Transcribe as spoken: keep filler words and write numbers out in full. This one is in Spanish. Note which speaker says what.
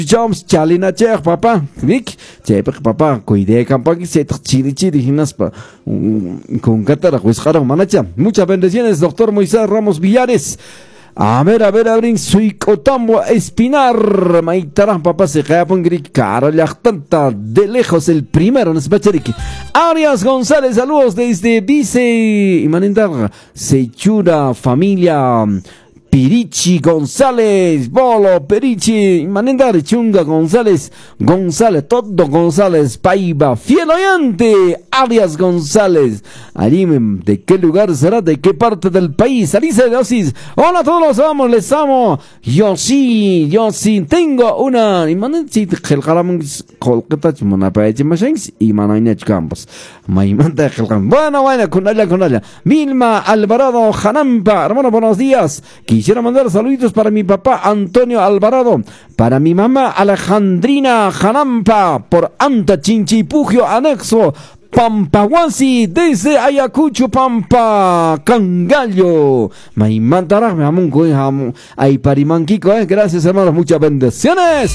Speaker 1: Joms chalina chek papá, Vic, chepek papá, cuide campaki se chiri chiri hinaspa, con catara huesjara manacha. Muchas bendiciones, doctor Moisés Ramos Villares. A ver, a ver, a ver, soy Cotambo Espinar. Maitaran, papá, se cae por cara, tanta de lejos el primero, no se pacharique. Arias González, saludos desde Vice y Manendar, Sechura, familia. Pirichi González, Bolo, Pirichi, Manendar, Chunga González, González, todo González, Paiva, fiel oyente, Arias González. Allí, ¿de qué lugar será? ¿De qué parte del país? Alicia de Osis. Hola a todos, los amo, les amo. Yo sí, yo sí, tengo una. Y manensi, Gelgaram, Colquetach, Monapache Machines y Manainach Campos. Maimanta Gelgam. Bueno, bueno, con ella, con ella. Vilma Alvarado, Janampa, hermano, buenos días. Quisiera mandar saluditos para mi papá Antonio Alvarado, para mi mamá Alejandrina Janampa, por Anta Chinchipugio Anexo, Pampahuasi, desde Ayacucho, Pampa, Cangallo. Maimantara, me amo un coy, amo. Ay, parimanquico, eh. Gracias, hermanos, muchas bendiciones.